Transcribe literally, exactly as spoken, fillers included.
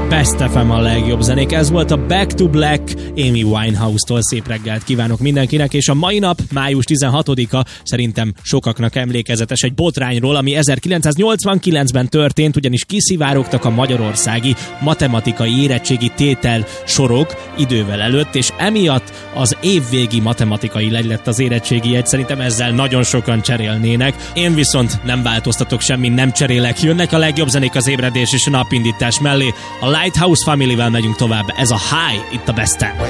Best ef em a legjobb zenék. Ez volt a Back to Black Amy Winehouse-tól. Szép reggelt kívánok mindenkinek, és a mai nap, május tizenhatodika szerintem sokaknak emlékezetes egy botrányról, ami ezerkilencszáznyolcvankilencben történt, ugyanis kiszivárogtak a magyarországi matematikai érettségi tétel sorok idővel előtt, és emiatt az évvégi matematikai legy lett az érettségi jegy. Szerintem ezzel nagyon sokan cserélnének. Én viszont nem változtatok semmi, nem cserélek. Jönnek a legjobb zenék az ébredés és a napindítás mellé. A Lighthouse Family-vel megyünk tovább. Ez a High, itt a Besten.